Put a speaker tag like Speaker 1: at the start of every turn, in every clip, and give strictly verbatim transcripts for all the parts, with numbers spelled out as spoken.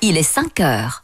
Speaker 1: il est cinq heures.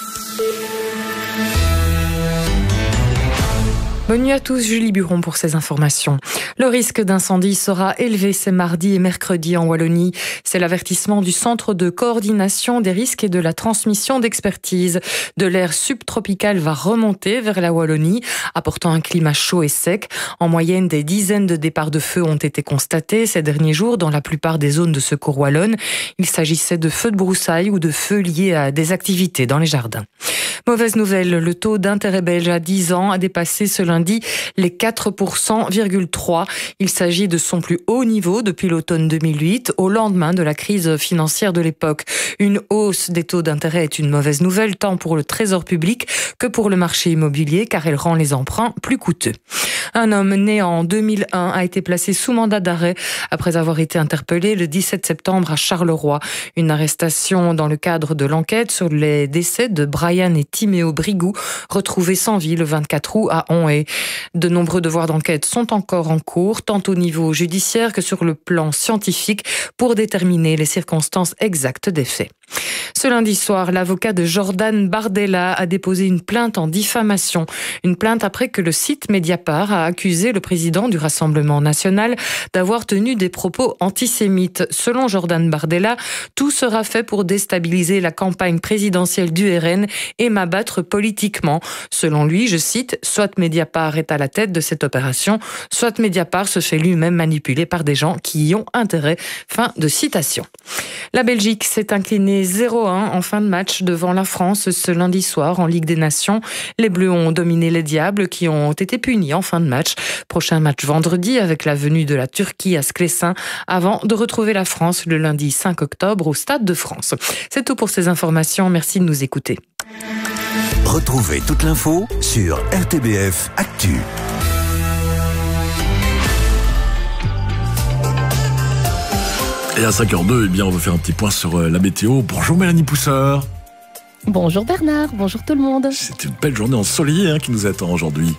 Speaker 2: Bonne nuit à tous, Julie Buron pour ces informations. Le risque d'incendie sera élevé ces mardi et mercredi en Wallonie. C'est l'avertissement du Centre de coordination des risques et de la transmission d'expertise. De l'air subtropical va remonter vers la Wallonie, apportant un climat chaud et sec. En moyenne, des dizaines de départs de feu ont été constatés ces derniers jours dans la plupart des zones de secours wallonnes. Il s'agissait de feux de broussailles ou de feux liés à des activités dans les jardins. Mauvaise nouvelle, le taux d'intérêt belge à dix ans a dépassé ce lundi les quatre virgule trois pour cent. Il s'agit de son plus haut niveau depuis l'automne deux mille huit, au lendemain de la crise financière de l'époque. Une hausse des taux d'intérêt est une mauvaise nouvelle, tant pour le trésor public que pour le marché immobilier, car elle rend les emprunts plus coûteux. Un homme né en deux mille un a été placé sous mandat d'arrêt après avoir été interpellé le dix-sept septembre à Charleroi. Une arrestation dans le cadre de l'enquête sur les décès de Brian et Timéo Brigou, retrouvés sans vie le vingt-quatre août à Onhaye. De nombreux devoirs d'enquête sont encore en cours, tant au niveau judiciaire que sur le plan scientifique, pour déterminer les circonstances exactes des faits. Ce lundi soir, l'avocat de Jordan Bardella a déposé une plainte en diffamation. Une plainte après que le site Mediapart a accusé le président du Rassemblement national d'avoir tenu des propos antisémites. Selon Jordan Bardella, tout sera fait pour déstabiliser la campagne présidentielle du R N et m'abattre politiquement. Selon lui, je cite, « Soit Mediapart est à la tête de cette opération, soit Mediapart se fait lui-même manipuler par des gens qui y ont intérêt. » Fin de citation. La Belgique s'est inclinée zéro un en fin de match devant la France ce lundi soir en Ligue des Nations. Les Bleus ont dominé les Diables qui ont été punis en fin de match. Prochain match vendredi avec la venue de la Turquie à Sclessin avant de retrouver la France le lundi cinq octobre au Stade de France. C'est tout pour ces informations. Merci de nous écouter.
Speaker 3: Retrouvez toute l'info sur R T B F Actu.
Speaker 4: Et à cinq heures deux, eh bien, on va faire un petit point sur la météo. Bonjour Mélanie Pousseur.
Speaker 5: Bonjour Bernard, bonjour tout le monde.
Speaker 4: C'est une belle journée ensoleillée hein, qui nous attend aujourd'hui.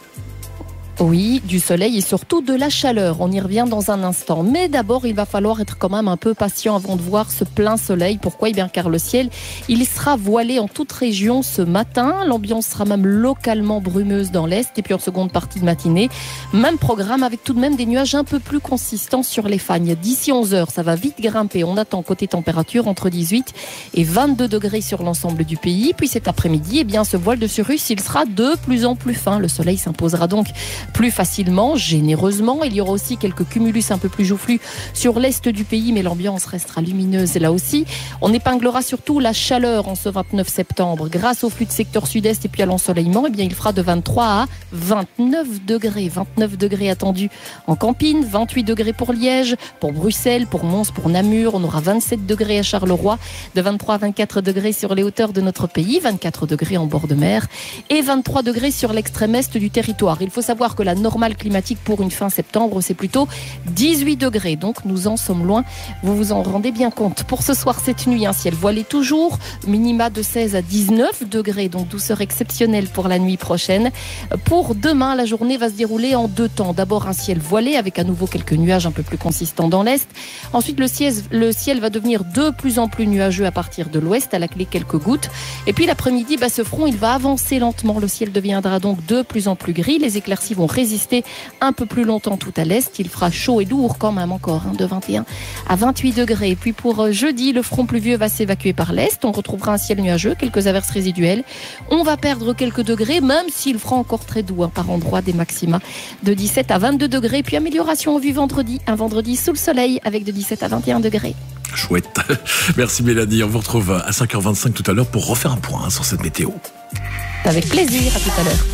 Speaker 5: Oui, du soleil et surtout de la chaleur. On y revient dans un instant. Mais d'abord, il va falloir être quand même un peu patient avant de voir ce plein soleil. Pourquoi ? Eh bien, car le ciel, il sera voilé en toute région ce matin. L'ambiance sera même localement brumeuse dans l'est. Et puis en seconde partie de matinée, même programme avec tout de même des nuages un peu plus consistants sur les fagnes. D'ici onze heures, ça va vite grimper. On attend côté température entre dix-huit et vingt-deux degrés sur l'ensemble du pays. Puis cet après-midi, eh bien, ce voile de Cirrus, il sera de plus en plus fin. Le soleil s'imposera donc plus facilement, généreusement. Il y aura aussi quelques cumulus un peu plus joufflus sur l'est du pays, mais l'ambiance restera lumineuse là aussi. On épinglera surtout la chaleur en ce vingt-neuf septembre. Grâce au flux de secteur sud-est et puis à l'ensoleillement, eh bien, il fera de vingt-trois à vingt-neuf degrés. vingt-neuf degrés attendus en Campine, vingt-huit degrés pour Liège, pour Bruxelles, pour Mons, pour Namur. On aura vingt-sept degrés à Charleroi, de vingt-trois à vingt-quatre degrés sur les hauteurs de notre pays, vingt-quatre degrés en bord de mer et vingt-trois degrés sur l'extrême est du territoire. Il faut savoir que la normale climatique pour une fin septembre, c'est plutôt dix-huit degrés. Donc nous en sommes loin. Vous vous en rendez bien compte. Pour ce soir, cette nuit, un ciel voilé toujours. Minima de seize à dix-neuf degrés. Donc douceur exceptionnelle pour la nuit prochaine. Pour demain, la journée va se dérouler en deux temps. D'abord un ciel voilé avec à nouveau quelques nuages un peu plus consistants dans l'est. Ensuite, le ciel, le ciel va devenir de plus en plus nuageux à partir de l'ouest. À la clé, quelques gouttes. Et puis l'après-midi, bah, ce front, il va avancer lentement. Le ciel deviendra donc de plus en plus gris. Les éclaircies vont résister un peu plus longtemps tout à l'est. Il fera chaud et lourd quand même encore, hein, de vingt et un à vingt-huit degrés. Et puis pour jeudi, le front pluvieux va s'évacuer par l'est. On retrouvera un ciel nuageux, quelques averses résiduelles. On va perdre quelques degrés, même s'il fera encore très doux, hein, par endroits, des maxima de dix-sept à vingt-deux degrés. Puis amélioration en vue vendredi, un vendredi sous le soleil avec de dix-sept à vingt et un degrés.
Speaker 4: Chouette. Merci Mélanie. On vous retrouve à cinq heures vingt-cinq tout à l'heure pour refaire un point hein, sur cette météo.
Speaker 5: Avec plaisir, à tout à l'heure.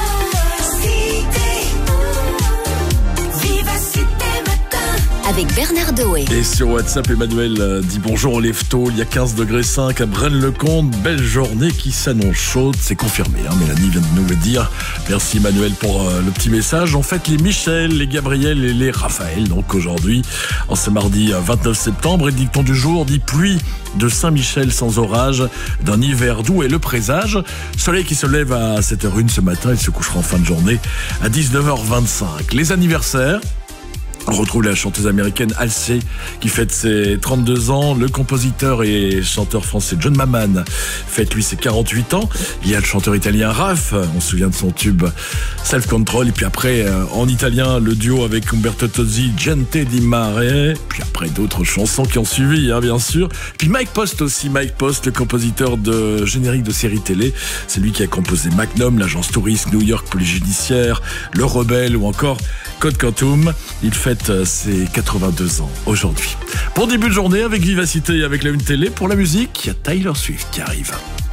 Speaker 1: Avec Bernard Doé.
Speaker 4: Et sur WhatsApp, Emmanuel dit bonjour au lève-tôt. Il y a quinze degrés cinq à Braine-le-Comte. Belle journée qui s'annonce chaude. C'est confirmé, hein. Mélanie vient de nous le dire. Merci Emmanuel pour euh, le petit message. En fait, les Michel, les Gabriel et les Raphaël. Donc aujourd'hui, en ce mardi vingt-neuf septembre, et le dicton du jour dit pluie de Saint-Michel sans orage, d'un hiver doux et le présage. Soleil qui se lève à sept heures zéro un ce matin. Il se couchera en fin de journée à dix-neuf heures vingt-cinq. Les anniversaires. On retrouve la chanteuse américaine Halsey qui fête ses trente-deux ans. Le compositeur et chanteur français John Maman fête lui ses quarante-huit ans. Il y a le chanteur italien Raf, on se souvient de son tube Self Control. Et puis après, en italien, le duo avec Umberto Tozzi, Gente di Mare. Puis après, d'autres chansons qui ont suivi, hein, bien sûr. Puis Mike Post aussi, Mike Post, le compositeur de générique de séries télé. C'est lui qui a composé Magnum, l'agence touriste, New York, police judiciaire, Le Rebelle ou encore Code Quantum. Il fête ses quatre-vingt-deux ans aujourd'hui. Bon début de journée avec vivacité et avec la Une Télé. Pour la musique, il y a Taylor Swift qui arrive.